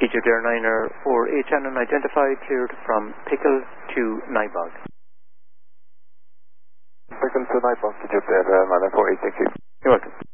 Egypt Airliner 4H unidentified, cleared from Pickle to Nybog. Pickle to Nybog, Egypt Airliner 4H, thank you. You're welcome.